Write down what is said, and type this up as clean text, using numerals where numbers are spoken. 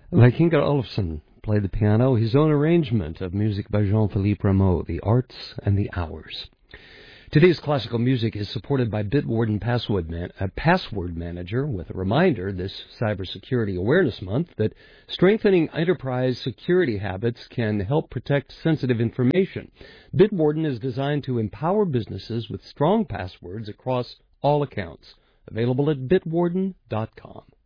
Vikinga Olofsson played the piano, his own arrangement of music by Jean-Philippe Rameau, The Arts and the Hours. Today's classical music is supported by Bitwarden Password Manager, with a reminder this Cybersecurity Awareness Month that strengthening enterprise security habits can help protect sensitive information. Bitwarden is designed to empower businesses with strong passwords across all accounts. Available at bitwarden.com.